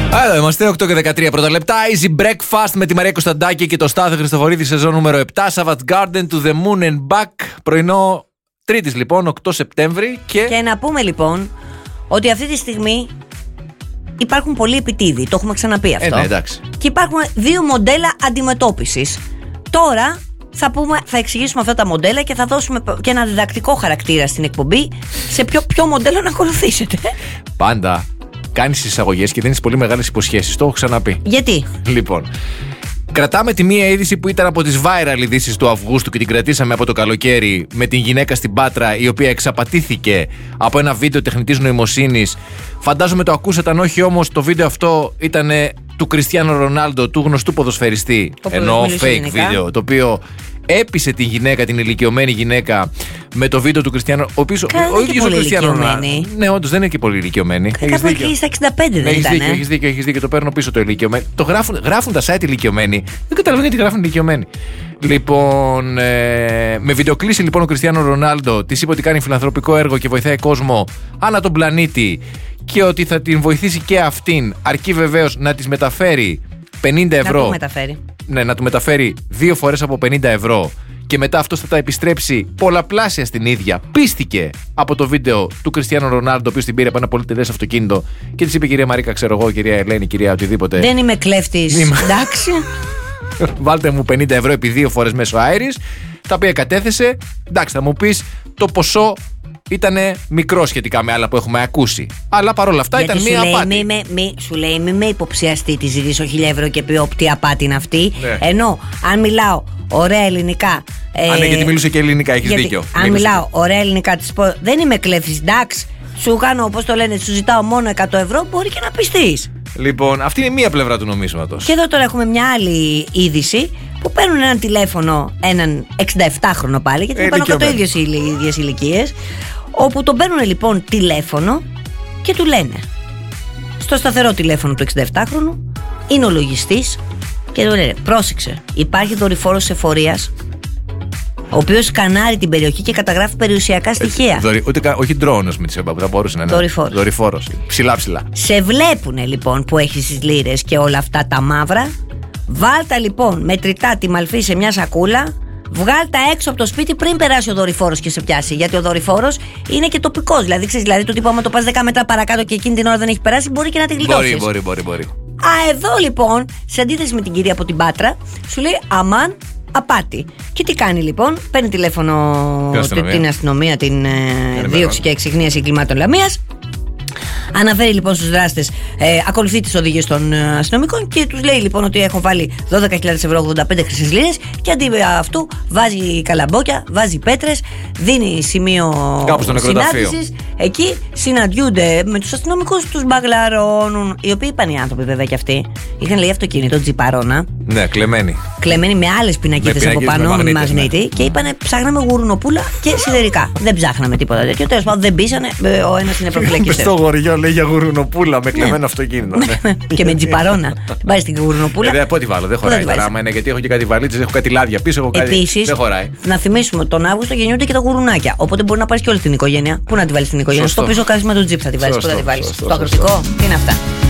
Εδώ είμαστε, 8 και 13 πρώτα λεπτά. Easy Breakfast με τη Μαρία Κωνσταντάκη και το Στάθη Χριστοφορίδη, σεζόν νούμερο 7. Savage Garden to the Moon and Back. Πρωινό Τρίτης λοιπόν, 8 Σεπτέμβρη. Και να πούμε λοιπόν ότι αυτή τη στιγμή υπάρχουν πολλοί επιτίδιοι. Το έχουμε ξαναπεί αυτό. Ναι, εντάξει. Και υπάρχουν δύο μοντέλα αντιμετώπισης. Τώρα θα εξηγήσουμε αυτά τα μοντέλα και θα δώσουμε και ένα διδακτικό χαρακτήρα στην εκπομπή σε ποιο μοντέλο να ακολουθήσετε. Πάντα κάνεις εισαγωγές και δίνεις πολύ μεγάλες υποσχέσεις. Το έχω ξαναπεί. Γιατί? Λοιπόν, κρατάμε τη μία είδηση που ήταν από τις viral ειδήσεις του Αυγούστου και την κρατήσαμε από το καλοκαίρι, με την γυναίκα στην Πάτρα η οποία εξαπατήθηκε από ένα βίντεο τεχνητής νοημοσύνης. Φαντάζομαι το ακούσατε, αν όχι όμως το βίντεο αυτό ήταν του Κριστιάνο Ρονάλντο, του γνωστού ποδοσφαιριστή. Εννοώ fake βίντεο, το οποίο έπεισε την γυναίκα, την ηλικιωμένη γυναίκα, με το βίντεο του Κριστιάνο. Ο ίδιος ο Κριστιάνο Ρονάλντο. Ναι, όντως δεν είναι και πολύ ηλικιωμένη. Κάπου εκεί στα 65 δεν ήταν. Έχεις δίκιο, το παίρνω πίσω το ηλικιωμένο. Το γράφουν τα site ηλικιωμένοι. Δεν καταλαβαίνω γιατί γράφουν ηλικιωμένοι. Λοιπόν, με βιντεοκλήση λοιπόν ο Κριστιάνο Ρονάλντο της είπε ότι κάνει φιλανθρωπικό έργο και βοηθάει κόσμο ανά τον πλανήτη και ότι θα την βοηθήσει και αυτήν, αρκεί βεβαίως να της μεταφέρει 50 ευρώ. Να μεταφέρει. Ναι, να του μεταφέρει 2 φορές από 50 ευρώ και μετά αυτός θα τα επιστρέψει πολλαπλάσια στην ίδια. Πίστηκε από το βίντεο του Κριστιάνο Ρονάλντο, ο οποίος την πήρε από ένα πολυτελές αυτοκίνητο και της είπε: κυρία Μαρίκα, ξέρω εγώ, κυρία Ελένη, κυρία οτιδήποτε. Δεν είμαι κλέφτης. Εντάξει. Βάλτε μου 50 ευρώ επί 2 φορές μέσω αέρης. Τα οποία κατέθεσε. Εντάξει, θα μου πεις το ποσό ήταν μικρό σχετικά με άλλα που έχουμε ακούσει. Αλλά παρόλα αυτά ήταν μία απάτη. Σου λέει μη με υποψιαστεί, τη ζητήσω 1.000 ευρώ και πει τι απάτη είναι αυτή. Ναι. Ενώ αν μιλάω ωραία ελληνικά. Ναι, γιατί μίλησε και ελληνικά, έχεις δίκιο. Αν μιλάω ωραία ελληνικά, τη πω δεν είμαι κλέφτης, εντάξει. Σου κάνω, όπως το λένε, σου ζητάω μόνο 100 ευρώ, μπορεί και να πιστείς. Λοιπόν, αυτή είναι μία πλευρά του νομίσματος. Και εδώ τώρα έχουμε μια άλλη είδηση που παίρνουν ένα τηλέφωνο, έναν 67χρονο πάλι, γιατί είναι πάνω από το ίδιες ηλικίες. Όπου τον παίρνουν λοιπόν τηλέφωνο και του λένε στο σταθερό τηλέφωνο του 67χρονου, είναι ο λογιστής και του λένε: πρόσεξε, υπάρχει δορυφόρος εφορίας, ο οποίος σκανάρει την περιοχή και καταγράφει περιουσιακά στοιχεία. Όχι ντρόνος με τις εμπάπου, θα μπορούσε να είναι. Δορυφόρος. Ψηλά. Σε βλέπουνε λοιπόν που έχεις τις λίρες και όλα αυτά τα μαύρα. Βάλτα λοιπόν μετρητά τη μαλφή σε μια σακούλα. Βγάλτα έξω από το σπίτι πριν περάσει ο δορυφόρος και σε πιάσει. Γιατί ο δορυφόρος είναι και τοπικός. Δηλαδή το τύπο, άμα το πας 10 μέτρα παρακάτω και εκείνη την ώρα δεν έχει περάσει, μπορεί και να τη γλιτώσεις. Μπορεί. Εδώ λοιπόν, σε αντίθεση με την κυρία από την Πάτρα, σου λέει αμάν απάτη. Και τι κάνει λοιπόν? Παίρνει τηλέφωνο την αστυνομία, την δίωξη και εξυχνίαση εγκλημάτων λαμίας. Αναφέρει λοιπόν στους δράστες, ακολουθεί τις οδηγίες των αστυνομικών και τους λέει λοιπόν ότι έχω βάλει 12.000 ευρώ, 85 χρυσές λίρες και αντί αυτού βάζει καλαμπόκια, βάζει πέτρες, δίνει σημείο συνάντησης. Εκεί συναντιούνται με τους αστυνομικούς, τους μπαγλαρώνουν. Οι οποίοι είπαν οι άνθρωποι βέβαια και αυτοί. Είχαν λέει αυτοκίνητο, τζιπαρώνα. Ναι, κλεμμένοι με άλλες πινακίδες από πάνω, με μαγνήτη. Ναι. Και είπανε ψάχναμε γουρνοπούλα και σιδερικά. Δεν ψάχναμε τίποτα τέτοιο. Τέλος πάντων δεν μπήσανε. Ο ένας είναι προφυλακιστής. Στο γοριό λέει για γουρνοπούλα με κλεμμένο αυτοκίνητο. Και με τζιπαρώνα. Βάζει την γουρνοπούλα. Πού τη βάλω, δεν χωράει. Γιατί έχω και κάτι βαλίτσες, έχω κάτι λάδια πίσω, έχω κάτι. Επίσης, δεν χωράει. Να θυμίσουμε τον Αύγουστο γεννιούνται και τα γουρνάκια. Οπότε μπορεί να πάρει και όλη την οικογένεια. Πού να τη βάλει την οικογένεια? Στο πίσω κάθισμα του τζιπ θα τη βάλει. Πού θα τη βάλει? Στο αγροτικό. Τι είναι αυτά?